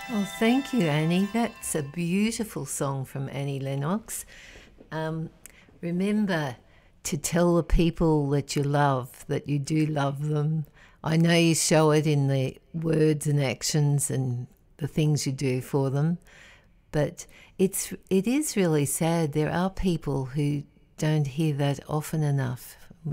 Oh, thank you, Annie. That's a beautiful song from Annie Lennox. Um, Remember to tell the people that you love that you do love them. I know you show it in the words and actions and the things you do for them, but it is really sad. There are people who don't hear that often enough.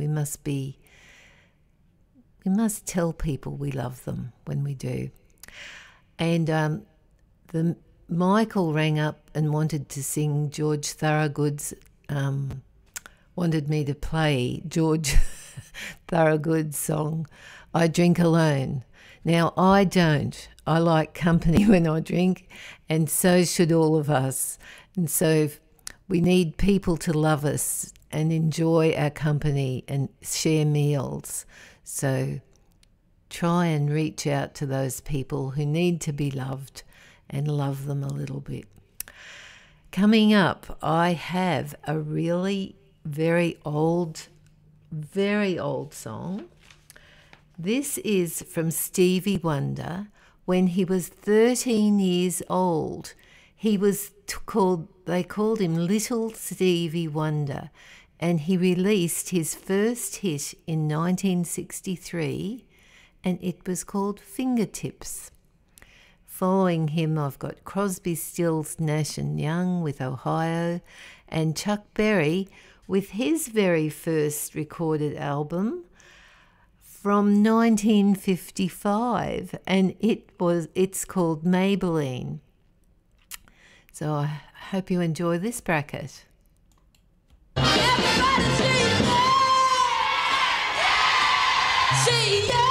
We must tell people we love them when we do. And the Michael rang up and wanted to sing George Thorogood's. Wanted me to play George Thorogood's song, "I Drink Alone." Now I don't. I like company when I drink, and so should all of us. And so we need people to love us and enjoy our company and share meals. So try and reach out to those people who need to be loved and love them a little bit. Coming up, I have a really very old song. This is from Stevie Wonder when he was 13 years old. They called him Little Stevie Wonder, and he released his first hit in 1963, and it was called Fingertips. Following him, I've got Crosby, Stills, Nash and Young with Ohio, and Chuck Berry with his very first recorded album from 1955, and it's called Maybelline. So I hope you enjoy this bracket. Everybody say yeah! Say yeah!